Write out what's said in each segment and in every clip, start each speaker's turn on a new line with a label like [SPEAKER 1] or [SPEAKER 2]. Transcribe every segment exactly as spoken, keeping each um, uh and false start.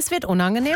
[SPEAKER 1] Es wird unangenehm.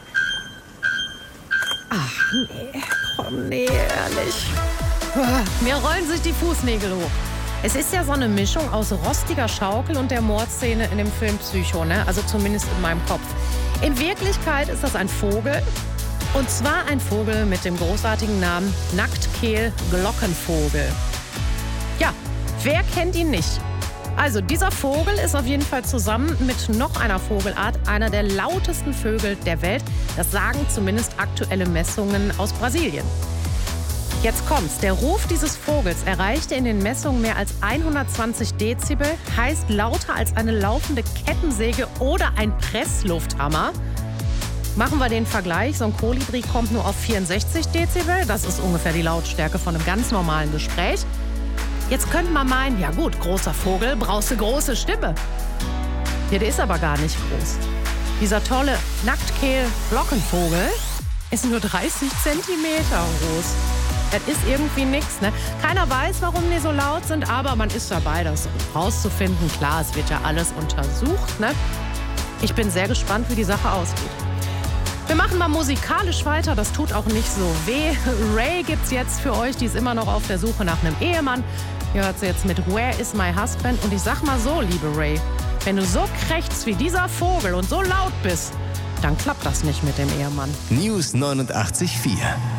[SPEAKER 1] Ach, nee, komm, nee, ehrlich. Mir rollen sich die Fußnägel hoch. Es ist ja so eine Mischung aus rostiger Schaukel und der Mordszene in dem Film Psycho, ne? Also zumindest in meinem Kopf. In Wirklichkeit ist das ein Vogel. Und zwar ein Vogel mit dem großartigen Namen Nacktkehl-Glockenvogel. Ja, wer kennt ihn nicht? Also, dieser Vogel ist auf jeden Fall zusammen mit noch einer Vogelart einer der lautesten Vögel der Welt. Das sagen zumindest aktuelle Messungen aus Brasilien. Jetzt kommt's. Der Ruf dieses Vogels erreichte in den Messungen mehr als hundertzwanzig Dezibel, heißt lauter als eine laufende Kettensäge oder ein Presslufthammer. Machen wir den Vergleich. So ein Kolibri kommt nur auf vierundsechzig Dezibel. Das ist ungefähr die Lautstärke von einem ganz normalen Gespräch. Jetzt könnte man meinen, ja gut, großer Vogel, brauchst du große Stimme. Ja, der ist aber gar nicht groß. Dieser tolle Nacktkehl-Glockenvogel ist nur dreißig Zentimeter groß. Das ist irgendwie nichts, ne? Keiner weiß, warum die so laut sind, aber man ist dabei, das rauszufinden. Klar, es wird ja alles untersucht, ne? Ich bin sehr gespannt, wie die Sache ausgeht. Wir machen mal musikalisch weiter, das tut auch nicht so weh. Ray gibt's jetzt für euch, die ist immer noch auf der Suche nach einem Ehemann. Ihr hört sie jetzt mit Where is my husband? Und ich sag mal so, liebe Ray, wenn du so krächzt wie dieser Vogel und so laut bist, dann klappt das nicht mit dem Ehemann.
[SPEAKER 2] News neunundachtzig Komma vier